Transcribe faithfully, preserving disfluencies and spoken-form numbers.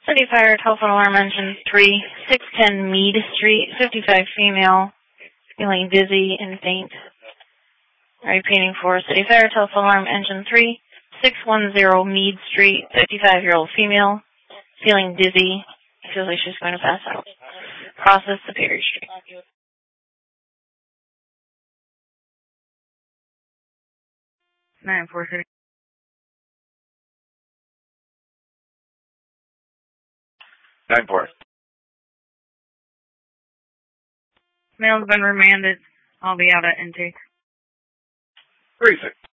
City Fire, telephone alarm engine three, six ten Mead Street, fifty-five female, feeling dizzy and faint. Repeating for City Fire, telephone alarm engine three, six one zero Mead Street, fifty-five-year-old female, feeling dizzy, feels like she's going to pass out. Process Superior Street. nine four City. nine four. Male's been remanded. I'll be out at intake. three six.